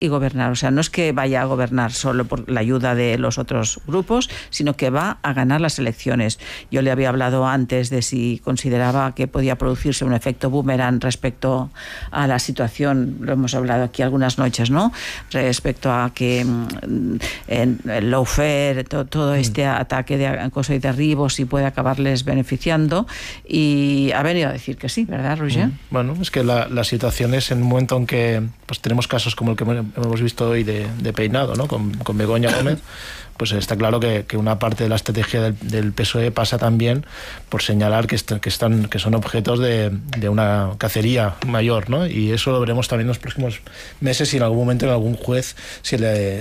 y gobernar. O sea, no es que vaya a gobernar solo por la ayuda de los otros grupos, sino que va a ganar las elecciones. Yo le había hablado antes de si consideraba que podía producirse un efecto boomerang respecto a la situación, lo hemos hablado aquí algunas noches, ¿no? Respecto a que en el lawfare, todo este ataque de acoso y derribo, si puede acabarles beneficiando, y ha venido a decir que sí, ¿verdad, Roger? Bueno, es que la situación es en un momento en que pues tenemos casos como el que hemos visto hoy de Peinado, ¿no? Con Begoña Gómez. Pues está claro que una parte de la estrategia del PSOE pasa también por señalar que son objetos de una cacería mayor, ¿no? Y eso lo veremos también en los próximos meses, si en algún momento en algún juez se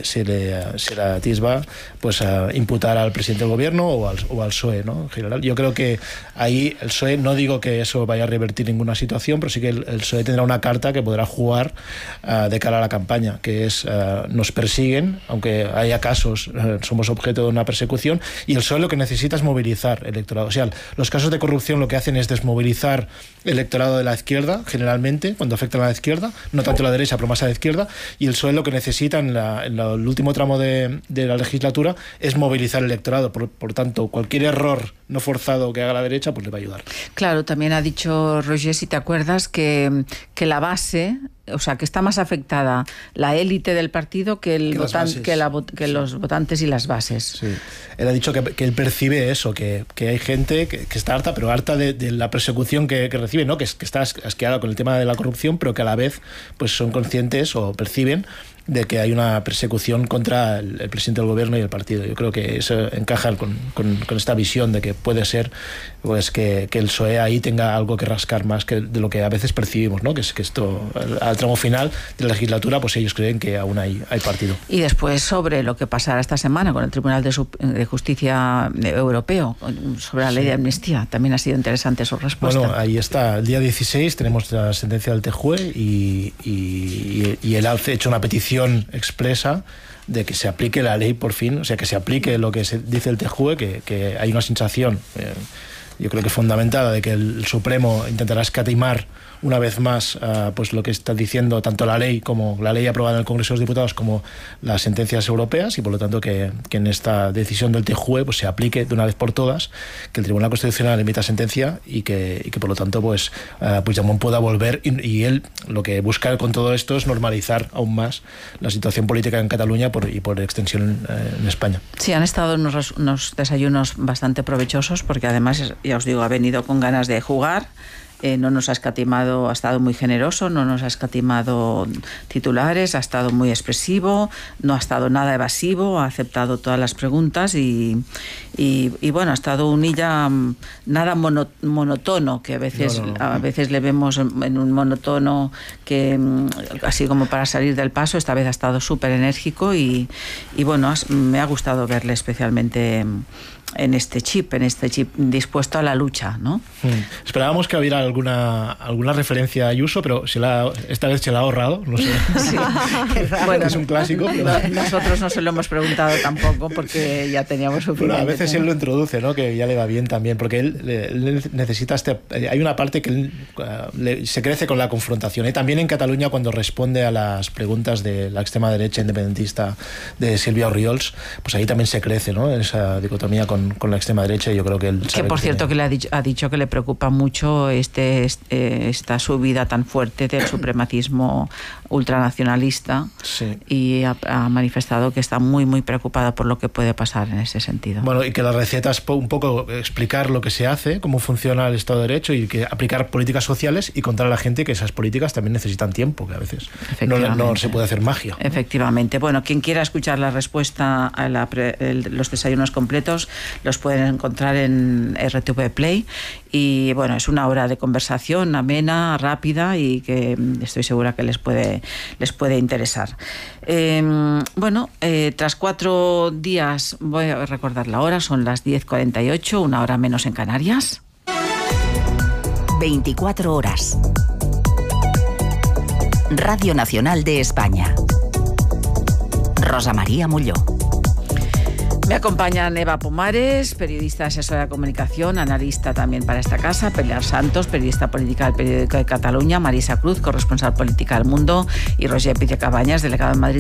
le atisba pues a imputar al presidente del gobierno o al PSOE, ¿no? En general, yo creo que ahí el PSOE, no digo que eso vaya a revertir ninguna situación, pero sí que el PSOE tendrá una carta que podrá jugar de cara a la campaña, que es nos persiguen, aunque haya casos, somos objeto de una persecución, y el PSOE lo que necesita es movilizar electorado. O sea, los casos de corrupción lo que hacen es desmovilizar el electorado de la izquierda, generalmente, cuando afectan a la izquierda, no tanto a la derecha, pero más a la izquierda, y el PSOE lo que necesita en el último tramo de la legislatura es movilizar el electorado. Por tanto, cualquier error no forzado que haga la derecha, pues le va a ayudar. Claro, también ha dicho Roger, si te acuerdas, que la base, o sea, que está más afectada la élite del partido que los votantes y las bases. Sí. Él ha dicho que él percibe eso, que hay gente que está harta, pero harta de la persecución que recibe, ¿no? Que está asqueada con el tema de la corrupción, pero que a la vez pues son conscientes o perciben de que hay una persecución contra el presidente del gobierno y el partido. Yo creo que eso encaja con esta visión de que puede ser pues que el PSOE ahí tenga algo que rascar más que de lo que a veces percibimos, ¿no? Que es que esto, al tramo final de la legislatura, pues ellos creen que aún hay partido. Y después, sobre lo que pasará esta semana con el Tribunal de Justicia Europeo, sobre la ley de amnistía, también ha sido interesante su respuesta. Bueno, ahí está. El día 16 tenemos la sentencia del TJUE y él ha hecho una petición expresa de que se aplique la ley por fin, o sea, que se aplique lo que se dice el TJUE, que hay una sensación, yo creo que fundamentada, de que el Supremo intentará escatimar una vez más pues lo que está diciendo tanto la ley como la ley aprobada en el Congreso de los Diputados como las sentencias europeas, y por lo tanto que en esta decisión del TJUE pues se aplique de una vez por todas, que el Tribunal Constitucional emita sentencia y que por lo tanto pues Puigdemont pueda volver, y él lo que busca con todo esto es normalizar aún más la situación política en Cataluña y por extensión en España. Sí, han estado unos desayunos bastante provechosos, porque además, ya os digo, ha venido con ganas de jugar. No nos ha escatimado, ha estado muy generoso, no nos ha escatimado titulares, ha estado muy expresivo, no ha estado nada evasivo, ha aceptado todas las preguntas y bueno, ha estado un ella nada monótono, que a veces le vemos en un monótono que así como para salir del paso. Esta vez ha estado súper enérgico y bueno, me ha gustado verle especialmente en este chip dispuesto a la lucha, ¿no? Esperábamos que hubiera alguna referencia a Ayuso, pero esta vez se la ha ahorrado, no sé. Sí, bueno, es un clásico. Pero nosotros no se lo hemos preguntado tampoco, porque ya teníamos suficiente. Pero a veces él lo introduce, ¿no? Que ya le va bien también, porque él necesita hay una parte que se crece con la confrontación, y también en Cataluña, cuando responde a las preguntas de la extrema derecha independentista de Sílvia Orriols, pues ahí también se crece, ¿no? En esa dicotomía con la extrema derecha. Yo creo que él sabe, que por cierto que le ha dicho que le preocupa mucho esta subida tan fuerte del supremacismo ultranacionalista. Sí. Y ha manifestado que está muy muy preocupado por lo que puede pasar en ese sentido. Bueno, y que la receta es un poco explicar lo que se hace, cómo funciona el Estado de Derecho, y que aplicar políticas sociales y contar a la gente que esas políticas también necesitan tiempo, que a veces no se puede hacer magia. Efectivamente. Bueno, quien quiera escuchar la respuesta a los desayunos completos los pueden encontrar en RTV Play, y bueno, es una hora de conversación amena, rápida, y que estoy segura que les puede interesar. Tras 4 días, voy a recordar la hora, son las 10:48, una hora menos en Canarias. 24 horas. Radio Nacional de España. Rosa María Molló. Me acompañan Eva Pomares, periodista asesora de comunicación, analista también para esta casa, Pilar Santos, periodista política del Periódico de Cataluña, Marisa Cruz, corresponsal política del Mundo, y Roger Pide Cabañas, delegado en Madrid